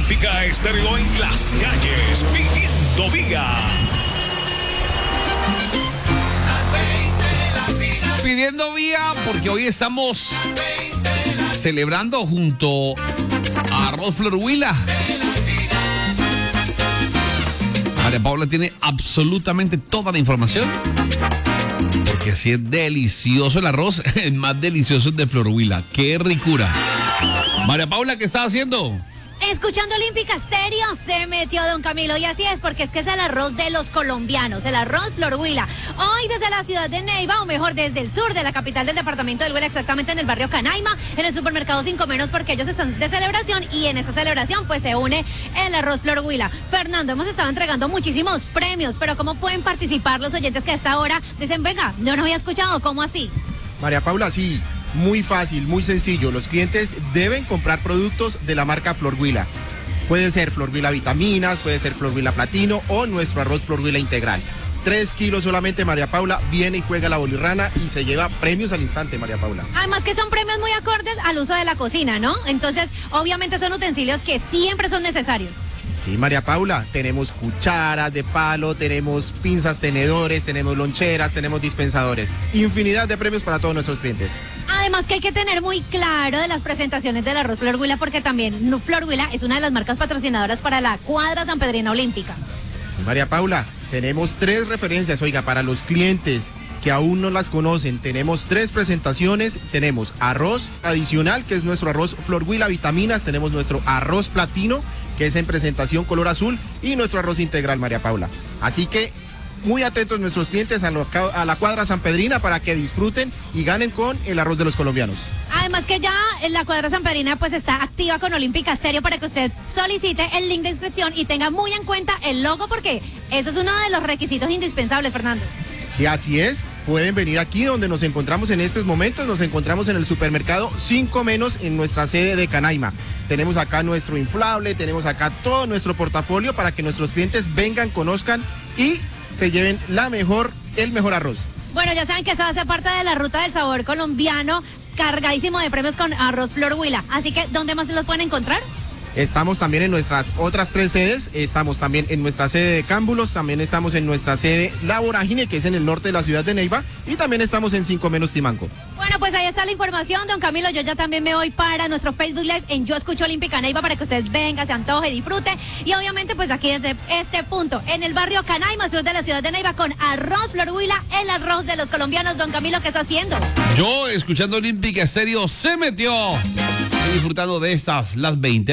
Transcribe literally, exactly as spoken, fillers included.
Olímpica Estéreo en las calles, pidiendo vida. Pidiendo vía porque hoy estamos celebrando junto a Arroz Flor Huila. María Paula tiene absolutamente toda la información. Porque si es delicioso el arroz, el más delicioso es de Flor Huila. ¡Qué ricura! María Paula, ¿qué estás haciendo? Escuchando Olímpica Estéreo, se metió Don Camilo, y así es, porque es que es el arroz de los colombianos, el arroz Flor Huila. Hoy desde la ciudad de Neiva, o mejor desde el sur de la capital del departamento del Huila, exactamente en el barrio Canaima, en el supermercado Cinco Menos, porque ellos están de celebración, y en esa celebración pues se une el arroz Flor Huila. Fernando, hemos estado entregando muchísimos premios, pero ¿cómo pueden participar los oyentes que a esta hora dicen, venga, yo no había escuchado, ¿cómo así? María Paula, sí. Muy fácil, muy sencillo. Los clientes deben comprar productos de la marca Flor Huila. Puede ser Flor Huila Vitaminas, puede ser Flor Huila Platino o nuestro arroz Flor Huila Integral. Tres kilos solamente, María Paula, viene y juega la bolirrana y se lleva premios al instante, María Paula. Además que son premios muy acordes al uso de la cocina, ¿no? Entonces, obviamente son utensilios que siempre son necesarios. Sí, María Paula, tenemos cucharas de palo, tenemos pinzas, tenedores, tenemos loncheras, tenemos dispensadores. Infinidad de premios para todos nuestros clientes. Además que hay que tener muy claro de las presentaciones del arroz Flor Huila, porque también Flor Huila es una de las marcas patrocinadoras para la cuadra sanpedrina olímpica. Sí, María Paula, tenemos tres referencias, oiga, para los clientes que aún no las conocen. Tenemos tres presentaciones. Tenemos arroz tradicional, que es nuestro arroz Flor Huila Vitaminas. Tenemos nuestro arroz platino, que es en presentación color azul, y nuestro arroz integral, María Paula. Así que muy atentos nuestros clientes a, lo, a la cuadra sanpedrina para que disfruten y ganen con el arroz de los colombianos. Además que ya en la cuadra sanpedrina pues está activa con Olímpica Estéreo para que usted solicite el link de inscripción y tenga muy en cuenta el logo, porque eso es uno de los requisitos indispensables, Fernando. Sí, así es. Pueden venir aquí donde nos encontramos en estos momentos. Nos encontramos en el supermercado Cinco Menos en nuestra sede de Canaima. Tenemos acá nuestro inflable, tenemos acá todo nuestro portafolio para que nuestros clientes vengan, conozcan y se lleven la mejor, el mejor arroz. Bueno, ya saben que eso hace parte de la ruta del sabor colombiano, cargadísimo de premios con arroz Flor Huila. Así que, ¿dónde más se los pueden encontrar? Estamos también en nuestras otras tres sedes. Estamos también en nuestra sede de Cámbulos, también estamos en nuestra sede La Vorágine, que es en el norte de la ciudad de Neiva, y también estamos en Cinco Menos Timanco. Bueno, pues ahí está la información, don Camilo. Yo ya también me voy para nuestro Facebook Live en Yo Escucho Olímpica Neiva para que usted venga, se antoje, disfrute. Y obviamente pues aquí desde este punto, en el barrio Canaima, sur de la ciudad de Neiva, con arroz Flor Huila, el arroz de los colombianos. Don Camilo, ¿qué está haciendo? Yo, escuchando Olímpica Estéreo, se metió. Estoy disfrutando de estas, las veinte.